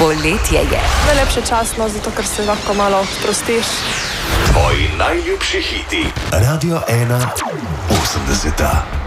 Poletje je. Najlepše časno, zato ker se lahko malo sprostiš. Tvoji najljubši hiti. Radio 1 80.